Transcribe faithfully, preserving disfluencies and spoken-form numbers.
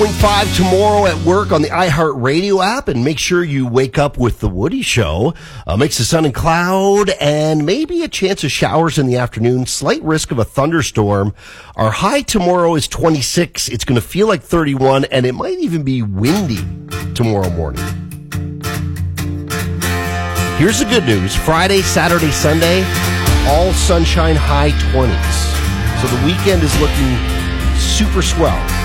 point five tomorrow at work on the iHeartRadio app, and make sure you wake up with The Woody Show. Uh, mix of sun and cloud, and maybe a chance of showers in the afternoon. Slight risk of a thunderstorm. Our high tomorrow is twenty-six. It's going to feel like thirty-one, and it might even be windy tomorrow morning. Here's the good news. Friday, Saturday, Sunday, all sunshine, high twenties. So the weekend is looking super swell.